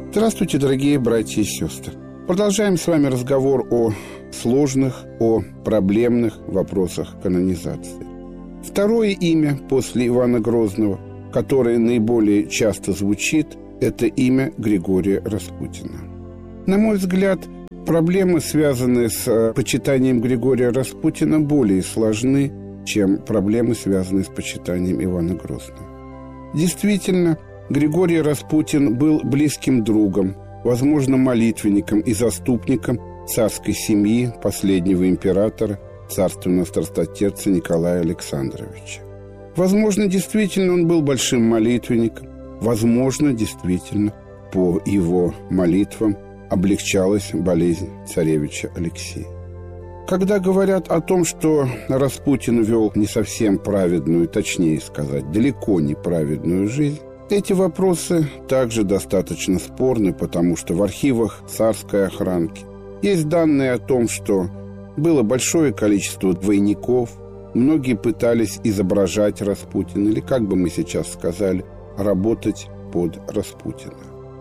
Здравствуйте, дорогие братья и сестры. Продолжаем с вами разговор о сложных, о проблемных вопросах канонизации. Второе имя после Ивана Грозного, которое наиболее часто звучит, это имя Григория Распутина. На мой взгляд, проблемы, связанные с почитанием Григория Распутина, более сложны, чем проблемы, связанные с почитанием Ивана Грозного. Действительно, Григорий Распутин был близким другом, возможно, молитвенником и заступником царской семьи последнего императора, царственного страстотерца Николая Александровича. Возможно, действительно, он был большим молитвенником. Возможно, действительно, по его молитвам облегчалась болезнь царевича Алексея. Когда говорят о том, что Распутин вел не совсем праведную, точнее сказать, далеко не праведную жизнь, эти вопросы также достаточно спорны, потому что в архивах царской охранки есть данные о том, что было большое количество двойников, многие пытались изображать Распутина, или, как бы мы сейчас сказали, работать под Распутина.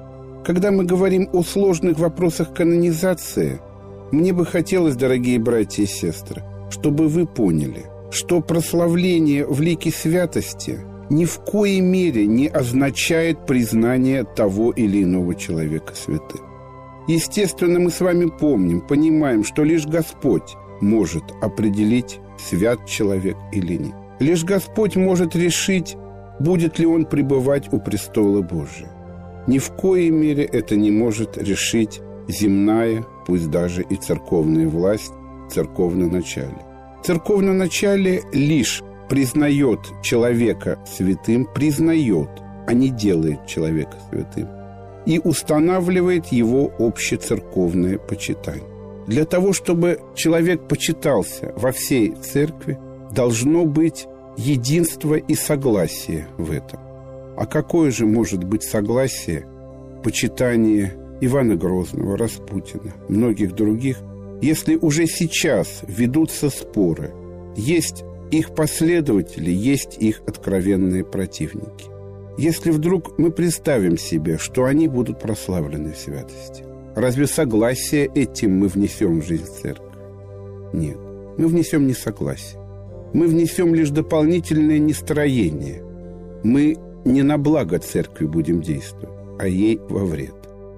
Когда мы говорим о сложных вопросах канонизации, мне бы хотелось, дорогие братья и сестры, чтобы вы поняли, что прославление в лике святости ни в коей мере не означает признание того или иного человека святым. Естественно, мы с вами помним, понимаем, что лишь Господь может определить, свят человек или нет. Лишь Господь может решить, будет ли он пребывать у престола Божия. Ни в коей мере это не может решить земная, пусть даже и церковная власть, церковноначалие. Церковноначалие лишь признает человека святым, признает, а не делает человека святым, и устанавливает его общецерковное почитание. Для того, чтобы человек почитался во всей церкви, должно быть единство и согласие в этом. А какое же может быть согласие в почитании Ивана Грозного, Распутина, многих других, если уже сейчас ведутся споры, есть их последователи, есть их откровенные противники? Если вдруг мы представим себе, что они будут прославлены в святости, разве согласие этим мы внесем в жизнь церкви? Нет, мы внесем не согласие. Мы внесем лишь дополнительное нестроение. Мы не на благо церкви будем действовать, а ей во вред.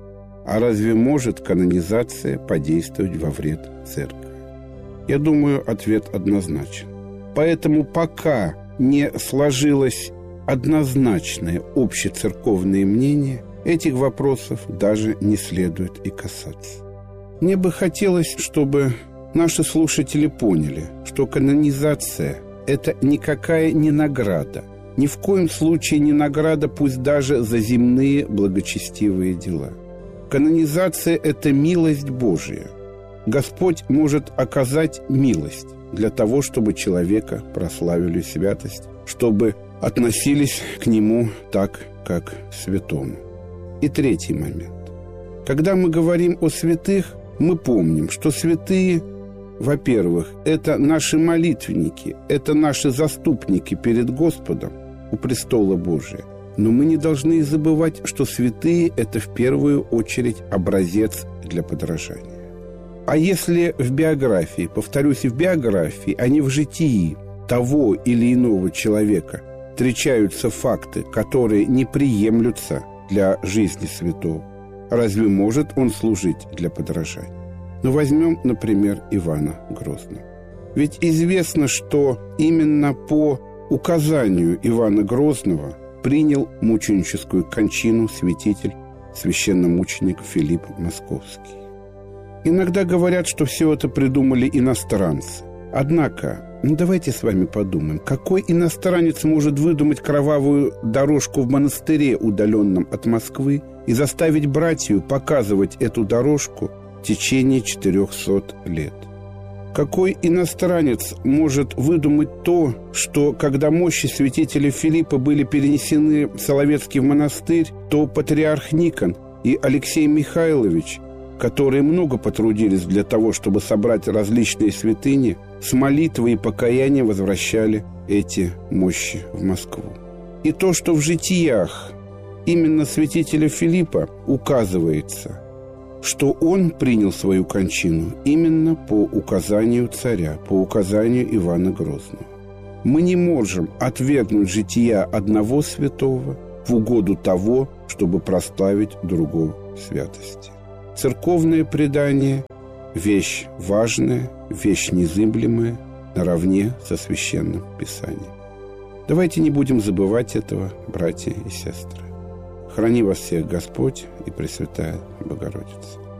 А разве может канонизация подействовать во вред церкви? Я думаю, ответ однозначен. Поэтому пока не сложилось однозначное общецерковное мнение, этих вопросов даже не следует и касаться. Мне бы хотелось, чтобы наши слушатели поняли, что канонизация – это никакая не награда, ни в коем случае не награда, пусть даже за земные благочестивые дела. Канонизация – это милость Божия. Господь может оказать милость для того, чтобы человека прославили святость, чтобы относились к нему так, как к святому. И третий момент. Когда мы говорим о святых, мы помним, что святые, во-первых, это наши молитвенники, это наши заступники перед Господом у престола Божия. Но мы не должны забывать, что святые – это в первую очередь образец для подражания. А если в биографии, повторюсь, в биографии, а не в житии того или иного человека встречаются факты, которые не приемлются для жизни святого, разве может он служить для подражания? Ну, возьмем, например, Ивана Грозного. Ведь известно, что именно по указанию Ивана Грозного принял мученическую кончину святитель, священномученик Филипп Московский. Иногда говорят, что все это придумали иностранцы. Однако, давайте с вами подумаем, какой иностранец может выдумать кровавую дорожку в монастыре, удаленном от Москвы, и заставить братью показывать эту дорожку в течение 400 лет? Какой иностранец может выдумать то, что, когда мощи святителя Филиппа были перенесены в Соловецкий монастырь, то патриарх Никон и Алексей Михайлович, которые много потрудились для того, чтобы собрать различные святыни, с молитвой и покаянием возвращали эти мощи в Москву. И то, что в житиях именно святителя Филиппа указывается, что он принял свою кончину именно по указанию царя, по указанию Ивана Грозного. Мы не можем отвергнуть жития одного святого в угоду того, чтобы прославить другого в святости. Церковное предание – вещь важная, вещь незыблемая, наравне со Священным Писанием. Давайте не будем забывать этого, братья и сестры. Храни вас всех Господь и Пресвятая Богородица.